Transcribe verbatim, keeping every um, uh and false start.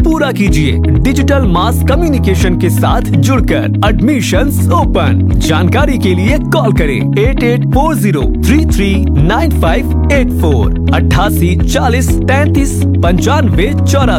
पूरा कीजिए digital mass communication के साथ जुड़कर। Admissions open. जानकारी के लिए कॉल करें eight eight four zero three three nine five eight four अट्ठासी चालीस तैतीस पंचानवे चौरासी।